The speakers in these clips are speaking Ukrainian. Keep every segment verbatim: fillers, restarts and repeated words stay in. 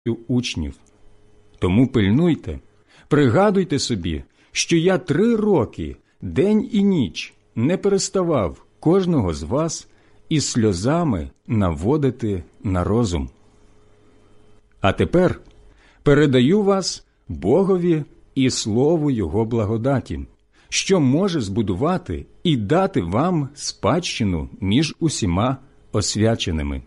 учнів. Тому пильнуйте, пригадуйте собі, що я три роки, день і ніч, не переставав кожного з вас із сльозами наводити на розум. А тепер передаю вас Богові і Слову Його благодаті, що може збудувати і дати вам спадщину між усіма освяченими.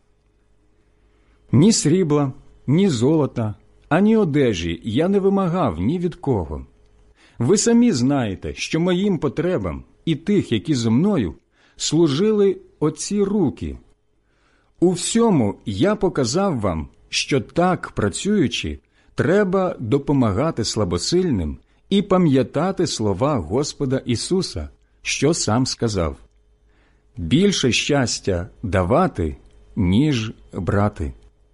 Ні срібла, ні золота, ані одежі я не вимагав ні від кого. Ви самі знаєте, що моїм потребам і тих, які зо мною, служили оці руки. У всьому я показав вам, що так, працюючи, треба допомагати слабосильним і пам'ятати слова Господа Ісуса, що сам сказав: «Більше щастя давати, ніж брати».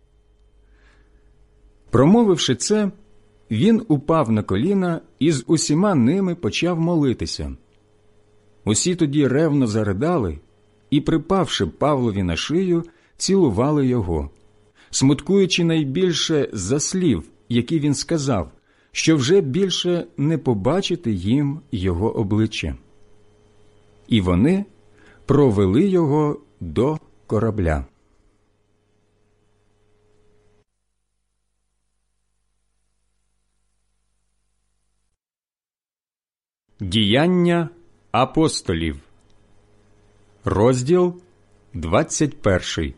Промовивши це, він упав на коліна і з усіма ними почав молитися. Усі тоді ревно заридали і, припавши Павлові на шию, цілували його, смуткуючи найбільше за слів, які він сказав, що вже більше не побачити їм його обличчя. І вони провели його до корабля. Діяння апостолів, розділ двадцять перший.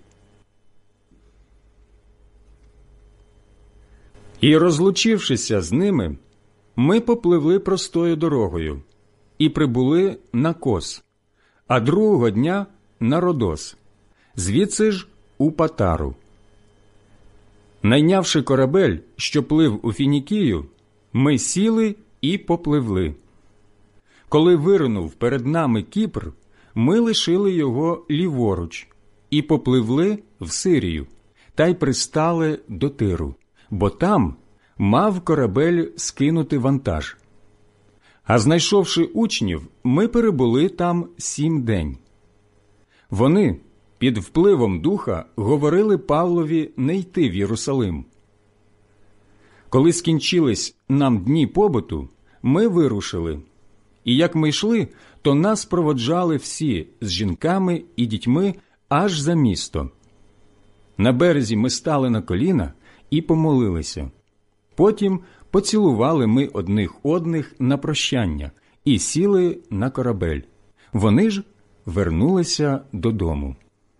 І, розлучившися з ними, ми попливли простою дорогою і прибули на Кос, а другого дня на Родос, звідси ж у Патару. Найнявши корабель, що плив у Фінікію, ми сіли і попливли. Коли виринув перед нами Кіпр, ми лишили його ліворуч і попливли в Сирію, та й пристали до Тиру, бо там мав корабель скинути вантаж. А знайшовши учнів, ми перебули там сім день. Вони під впливом духа говорили Павлові не йти в Єрусалим. Коли скінчились нам дні побуту, ми вирушили. І як ми йшли, то нас проводжали всі з жінками і дітьми аж за місто. На березі ми стали на коліна і помолилися. Потім поцілували ми одних одних на прощання і сіли на корабель. Вони ж вернулися додому.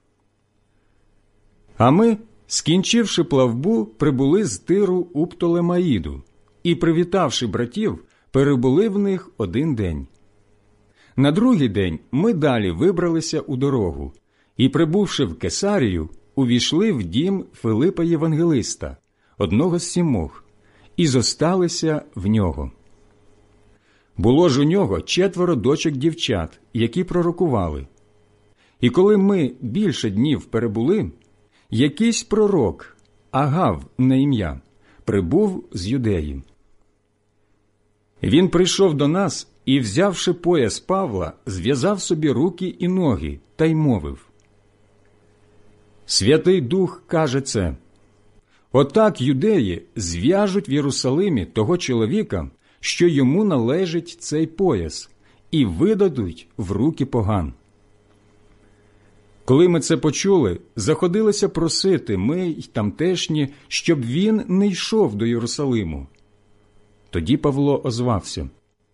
А ми, скінчивши плавбу, прибули з Тиру у Птолемаїду і, привітавши братів, перебули в них один день. На другий день ми далі вибралися у дорогу і, прибувши в Кесарію, увійшли в дім Филипа Євангелиста, одного з сімох, і зосталися в нього. Було ж у нього четверо дочок дівчат, які пророкували. І коли ми більше днів перебули, якийсь пророк, Агав на ім'я, прибув з Юдеї. Він прийшов до нас і, взявши пояс Павла, зв'язав собі руки і ноги та й мовив: «Святий Дух каже це: отак юдеї зв'яжуть в Єрусалимі того чоловіка, що йому належить цей пояс, і видадуть в руки поган». Коли ми це почули, заходилися просити ми й тамтешні, щоб він не йшов до Єрусалиму. Тоді Павло озвався: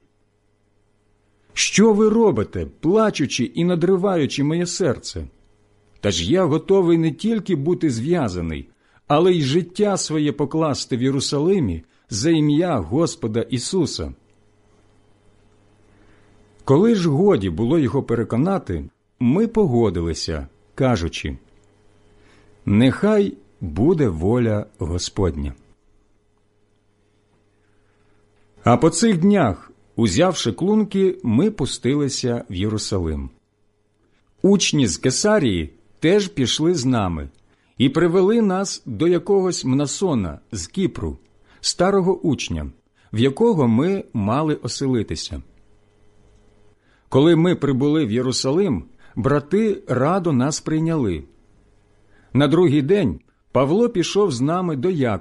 «Що ви робите, плачучи і надриваючи моє серце? Та ж я готовий не тільки бути зв'язаний, але й життя своє покласти в Єрусалимі за ім'я Господа Ісуса». Коли ж годі було його переконати, ми погодилися, кажучи: «Нехай буде воля Господня». А по цих днях, узявши клунки, ми пустилися в Єрусалим. Учні з Кесарії теж пішли з нами і привели нас до якогось Мнасона з Кіпру, старого учня, в якого ми мали оселитися. Коли ми прибули в Єрусалим, брати радо нас прийняли. На другий день Павло пішов з нами до Якова.